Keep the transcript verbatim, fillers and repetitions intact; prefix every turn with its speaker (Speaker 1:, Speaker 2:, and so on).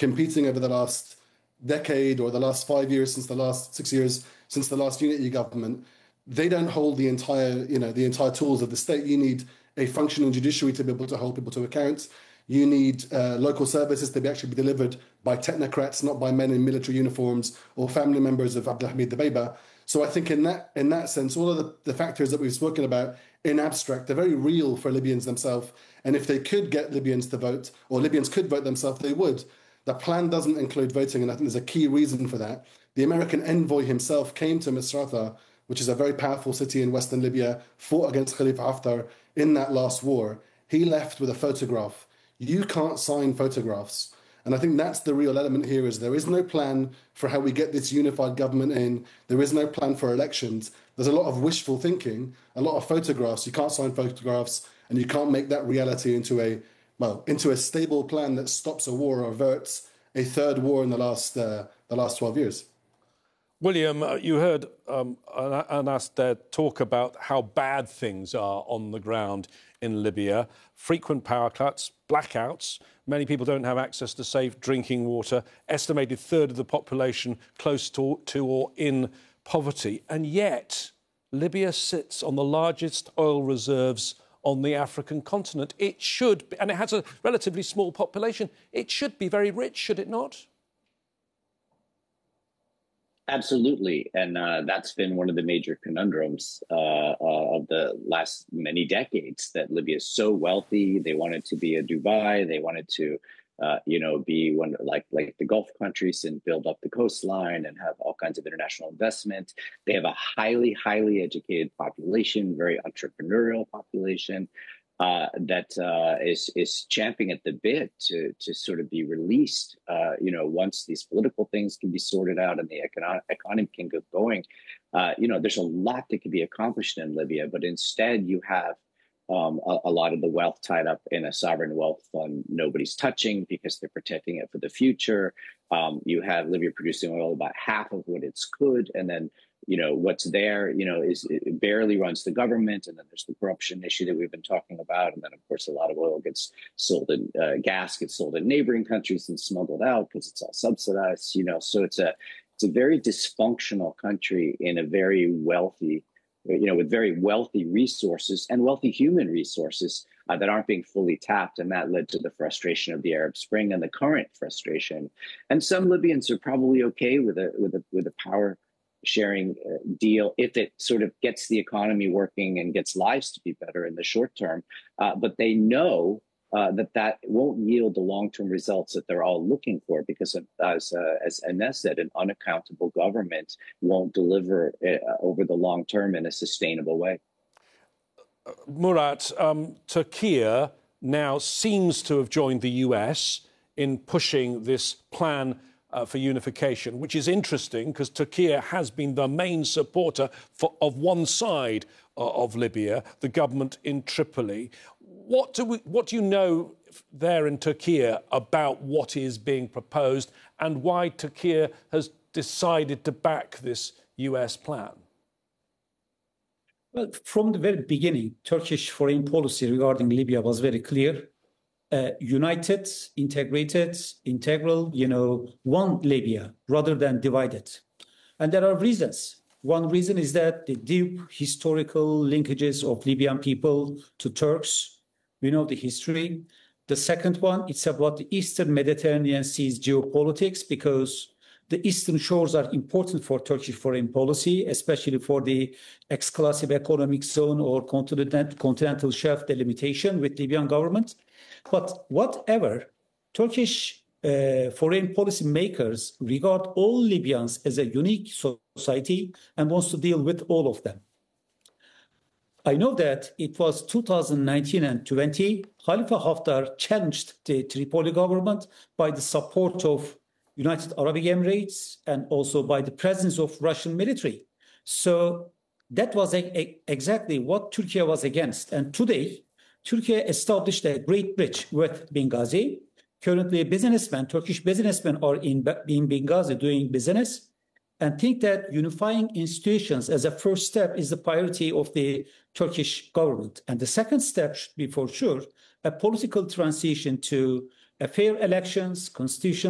Speaker 1: competing over the last decade or the last five years since the last six years since the last unity government, they don't hold the entire, you know, the entire tools of the state. You need a functioning judiciary to be able to hold people to account. You need uh, local services to be actually be delivered by technocrats, not by men in military uniforms or family members of Abdelhamid Dbeibeh. So I think in that in that sense, all of the, the factors that we've spoken about in abstract, they're very real for Libyans themselves. And if they could get Libyans to vote, or Libyans could vote themselves, they would. The plan doesn't include voting, and I think there's a key reason for that. The American envoy himself came to Misrata, which is a very powerful city in western Libya, fought against Khalifa Haftar in that last war. He left with a photograph. You can't sign photographs. And I think that's the real element here, is there is no plan for how we get this unified government in. There is no plan for elections. There's a lot of wishful thinking, a lot of photographs. You can't sign photographs, and you can't make that reality into a, well, into a stable plan that stops a war or averts a third war in the last uh, the last twelve years.
Speaker 2: William, uh, you heard um, Anas there talk about how bad things are on the ground in Libya. Frequent power cuts, blackouts. Many people don't have access to safe drinking water. Estimated third of the population close to, to or in poverty. And yet, Libya sits on the largest oil reserves on the African continent. It should be, and it has a relatively small population. It should be very rich, should it not?
Speaker 3: Absolutely. And uh, that's been one of the major conundrums uh, uh, of the last many decades, that Libya is so wealthy. They wanted to be a Dubai. They wanted to, uh, you know, be one like like the Gulf countries and build up the coastline and have all kinds of international investment. They have a highly, highly educated population, very entrepreneurial population. Uh, that uh, is is champing at the bit to to sort of be released. Uh, you know, once these political things can be sorted out and the economic economy can get going. Uh, you know, there's a lot that can be accomplished in Libya, but instead you have um, a, a lot of the wealth tied up in a sovereign wealth fund nobody's touching because they're protecting it for the future. Um, you have Libya producing oil about half of what it's could, and then, you know, what's there, you know, is it barely runs the government. And then there's the corruption issue that we've been talking about. And then, of course, a lot of oil gets sold in, uh, gas gets sold in neighboring countries and smuggled out because it's all subsidized, you know. So it's a it's a very dysfunctional country in a very wealthy, you know, with very wealthy resources and wealthy human resources uh, that aren't being fully tapped. And that led to the frustration of the Arab Spring and the current frustration. And some Libyans are probably OK with a with a with a power sharing uh, deal if it sort of gets the economy working and gets lives to be better in the short term. Uh, but they know uh, that that won't yield the long-term results that they're all looking for, because as uh, as Anas said, an unaccountable government won't deliver uh, over the long term in a sustainable way.
Speaker 2: Uh, Murat, um, Turkey now seems to have joined the U S in pushing this plan Uh, for unification, which is interesting because Turkey has been the main supporter for, of one side uh, of Libya, the government in Tripoli. What do we, what do you know there in Turkey about what is being proposed and why Turkey has decided to back this U S plan?
Speaker 4: Well, from the very beginning, Turkish foreign policy regarding Libya was very clear. Uh, united, integrated, integral, you know, one Libya rather than divided. And there are reasons. One reason is that the deep historical linkages of Libyan people to Turks. We know the history. The second one, it's about the Eastern Mediterranean Sea's geopolitics, because the eastern shores are important for Turkish foreign policy, especially for the exclusive economic zone or continent, continental shelf delimitation with Libyan government. But whatever, Turkish uh, foreign policy makers regard all Libyans as a unique society and wants to deal with all of them. I know that it was two thousand nineteen and twenty, Khalifa Haftar challenged the Tripoli government by the support of United Arab Emirates and also by the presence of Russian military. So that was a, a, exactly what Turkey was against. And today, Turkey established a great bridge with Benghazi. Currently, businessmen, Turkish businessmen are in, in Benghazi doing business, and think that unifying institutions as a first step is the priority of the Turkish government. And the second step should be, for sure, a political transition to a fair elections, constitutional